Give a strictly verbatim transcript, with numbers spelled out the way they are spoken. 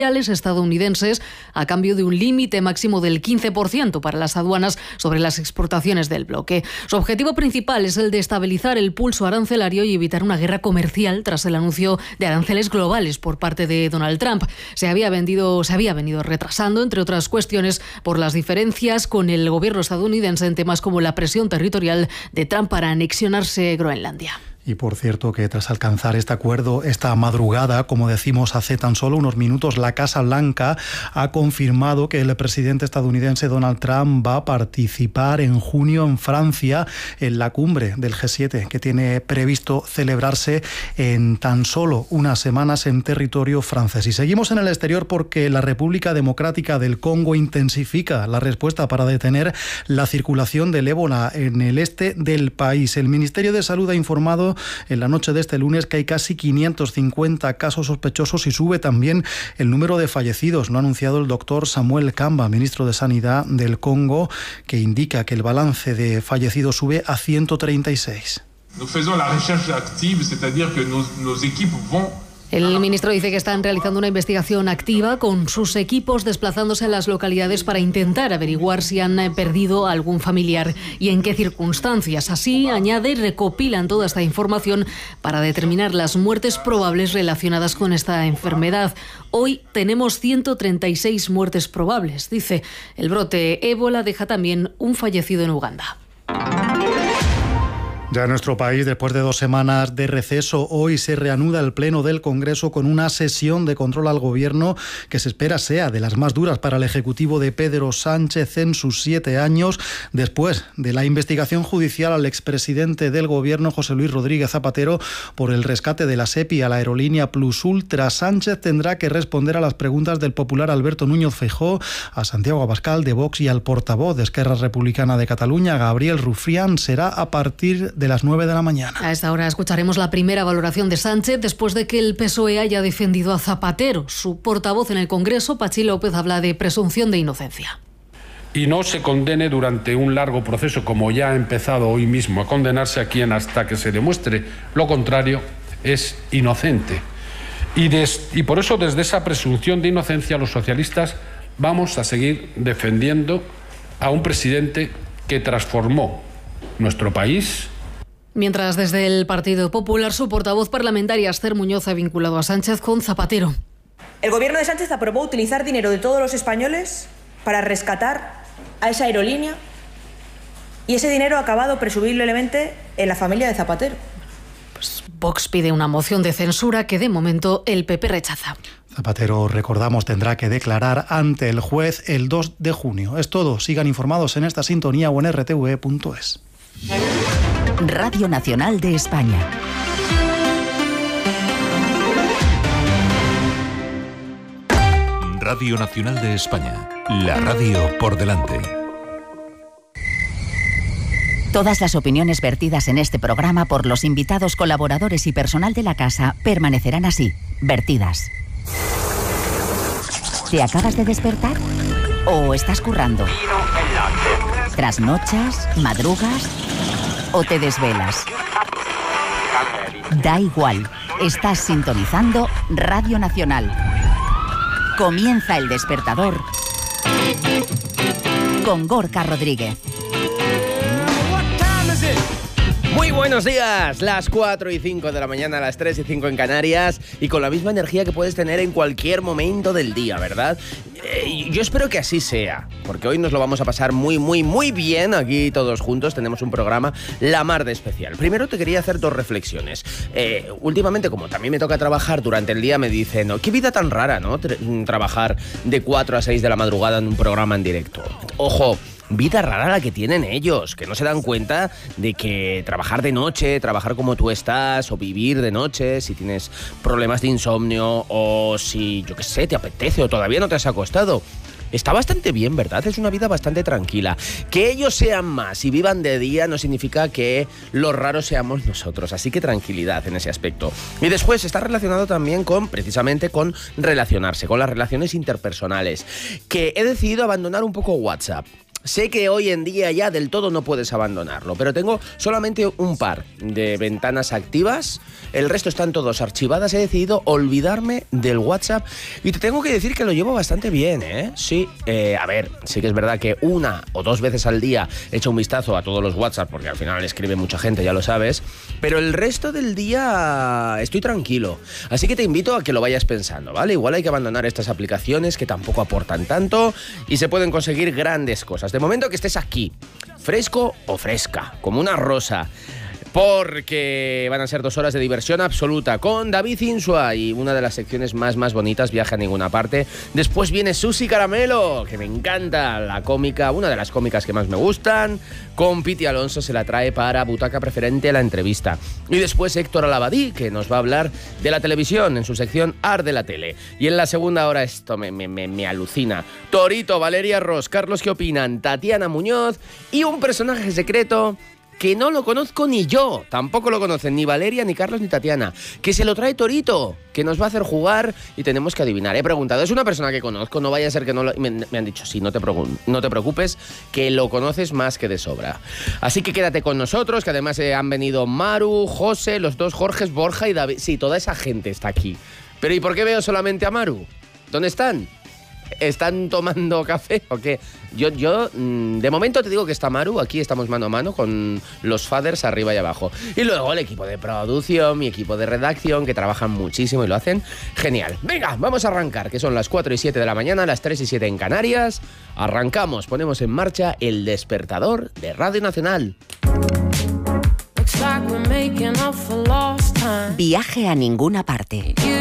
estadounidenses a cambio de un límite máximo del quince por ciento para las aduanas sobre las exportaciones del bloque. Su objetivo principal es el de estabilizar el pulso arancelario y evitar una guerra comercial tras el anuncio de aranceles globales por parte de Donald Trump. Se había, vendido, se había venido retrasando, entre otras cuestiones, por las diferencias con el gobierno estadounidense en temas como la presión territorial de Trump para anexionarse Groenlandia. Y por cierto que tras alcanzar este acuerdo esta madrugada, como decimos hace tan solo unos minutos, la Casa Blanca ha confirmado que el presidente estadounidense Donald Trump va a participar en junio en Francia en la cumbre del G siete, que tiene previsto celebrarse en tan solo unas semanas en territorio francés. Y seguimos en el exterior porque la República Democrática del Congo intensifica la respuesta para detener la circulación del ébola en el este del país. El Ministerio de Salud ha informado en la noche de este lunes que hay casi quinientos cincuenta casos sospechosos y sube también el número de fallecidos. Lo ha anunciado el doctor Samuel Kamba, ministro de Sanidad del Congo, que indica que el balance de fallecidos sube a ciento treinta y seis. Nous faisons la recherche active, c'est-à-dire que nos, nos équipes vont. El ministro dice que están realizando una investigación activa con sus equipos desplazándose a las localidades para intentar averiguar si han perdido a algún familiar y en qué circunstancias. Así, añade, recopilan toda esta información para determinar las muertes probables relacionadas con esta enfermedad. Hoy tenemos ciento treinta y seis muertes probables, dice. El brote ébola deja también un fallecido en Uganda. Ya en nuestro país, después de dos semanas de receso, hoy se reanuda el Pleno del Congreso con una sesión de control al Gobierno que se espera sea de las más duras para el Ejecutivo de Pedro Sánchez en sus siete años, después de la investigación judicial al expresidente del Gobierno, José Luis Rodríguez Zapatero, por el rescate de la SEPI a la aerolínea Plus Ultra. Sánchez tendrá que responder a las preguntas del popular Alberto Núñez Feijóo, a Santiago Abascal de Vox y al portavoz de Esquerra Republicana de Cataluña, Gabriel Rufián. Será a partir de de las nueve de la mañana. A esta hora escucharemos la primera valoración de Sánchez después de que el P S O E haya defendido a Zapatero. Su portavoz en el Congreso, Pachi López, habla de presunción de inocencia. Y no se condene durante un largo proceso, como ya ha empezado hoy mismo a condenarse a quien, hasta que se demuestre lo contrario, es inocente. Y, des, y por eso, desde esa presunción de inocencia, los socialistas vamos a seguir defendiendo a un presidente que transformó nuestro país. Mientras, desde el Partido Popular, su portavoz parlamentaria Esther Muñoz ha vinculado a Sánchez con Zapatero. El gobierno de Sánchez aprobó utilizar dinero de todos los españoles para rescatar a esa aerolínea y ese dinero ha acabado presumiblemente en la familia de Zapatero. Pues Vox pide una moción de censura que de momento el P P rechaza. Zapatero, recordamos, tendrá que declarar ante el juez el dos de junio. Es todo. Sigan informados en esta sintonía o en r t v punto es. Radio Nacional de España. Radio Nacional de España. La radio por delante. Todas las opiniones vertidas en este programa por los invitados, colaboradores y personal de la casa permanecerán así, vertidas. ¿Te acabas de despertar? ¿O estás currando? ¿Trasnochas? ¿Madrugas? ¿O te desvelas? Da igual, estás sintonizando Radio Nacional. Comienza El Despertador con Gorka Rodríguez. Muy buenos días, las cuatro y cinco de la mañana, las tres y cinco en Canarias, y con la misma energía que puedes tener en cualquier momento del día, ¿verdad? Eh, yo espero que así sea, porque hoy nos lo vamos a pasar muy, muy, muy bien aquí todos juntos. Tenemos un programa la mar de especial. Primero te quería hacer dos reflexiones. Eh, últimamente, como también me toca trabajar durante el día, me dicen, no, qué vida tan rara, ¿no? Tra- trabajar de cuatro a seis de la madrugada en un programa en directo. Ojo, vida rara la que tienen ellos, que no se dan cuenta de que trabajar de noche, trabajar como tú estás, o vivir de noche, si tienes problemas de insomnio, o si, yo qué sé, te apetece, o todavía no te has acostado, está bastante bien, ¿verdad? Es una vida bastante tranquila. Que ellos sean más y vivan de día no significa que los raros seamos nosotros, así que tranquilidad en ese aspecto. Y después está relacionado también con, precisamente, con relacionarse, con las relaciones interpersonales, que he decidido abandonar un poco WhatsApp. Sé que hoy en día ya del todo no puedes abandonarlo, pero tengo solamente un par de ventanas activas, el resto están todos archivadas. He decidido olvidarme del WhatsApp y te tengo que decir que lo llevo bastante bien, ¿eh? Sí, eh, a ver, sí que es verdad que una o dos veces al día he hecho un vistazo a todos los WhatsApp, porque al final escribe mucha gente, ya lo sabes, pero el resto del día estoy tranquilo. Así que te invito a que lo vayas pensando, ¿vale? Igual hay que abandonar estas aplicaciones que tampoco aportan tanto y se pueden conseguir grandes cosas. De momento que estés aquí, fresco o fresca, como una rosa, porque van a ser dos horas de diversión absoluta con David Insua y una de las secciones más más bonitas, Viaje a ninguna parte. Después viene Susi Caramelo, que me encanta, la cómica, una de las cómicas que más me gustan. Con Piti Alonso se la trae para Butaca Preferente la entrevista. Y después Héctor Alabadí, que nos va a hablar de la televisión en su sección Ar de la Tele. Y en la segunda hora, esto me, me, me, me alucina, Torito, Valeria Ross, Carlos, ¿qué opinan? Tatiana Muñoz y un personaje secreto que no lo conozco ni yo, tampoco lo conocen ni Valeria, ni Carlos, ni Tatiana, que se lo trae Torito, que nos va a hacer jugar y tenemos que adivinar. He preguntado, es una persona que conozco, no vaya a ser que no lo... Me, me han dicho, sí, no te, no te preocupes, que lo conoces más que de sobra. Así que quédate con nosotros, que además eh, han venido Maru, José, los dos Jorges, Borja y David. Sí, toda esa gente está aquí. Pero ¿y por qué veo solamente a Maru? ¿Dónde están? ¿Están tomando café o qué? Yo, yo, de momento te digo que está Maru, aquí estamos mano a mano con los fathers arriba y abajo. Y luego el equipo de producción, mi equipo de redacción, que trabajan muchísimo y lo hacen genial. Venga, vamos a arrancar, que son las cuatro y siete de la mañana, las tres y siete en Canarias. Arrancamos, ponemos en marcha el despertador de Radio Nacional. Viaje a ninguna parte.